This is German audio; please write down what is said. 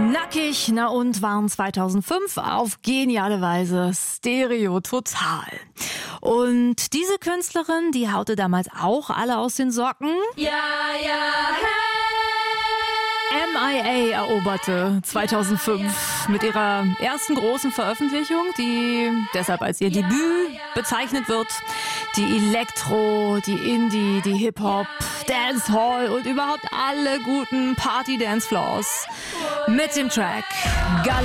Nackig, na und waren 2005 auf geniale Weise Stereo total. Und diese Künstlerin, die haute damals auch alle aus den Socken. Ja, ja, hey. MIA eroberte 2005 mit ihrer ersten großen Veröffentlichung, die deshalb als ihr Debüt bezeichnet wird. Die Elektro, die Indie, die Hip-Hop, Dancehall und überhaupt alle guten Party-Dancefloors mit dem Track